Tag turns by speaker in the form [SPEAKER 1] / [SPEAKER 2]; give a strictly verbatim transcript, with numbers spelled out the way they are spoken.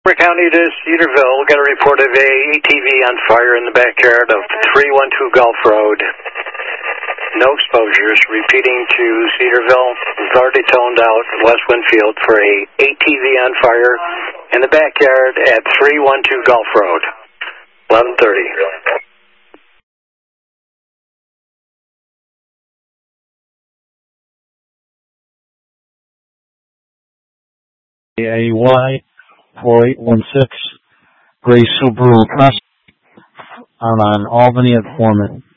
[SPEAKER 1] County to Cedarville. We got a report of a A T V on fire in the backyard of three one two Gulf Road. No exposures. Repeating to Cedarville. We've already toned out West Winfield for a A T V on fire in the backyard at three one two Gulf Road. eleven thirty.
[SPEAKER 2] A Y four eight one six, Gray Subaru Crest, out on Albany at Foreman.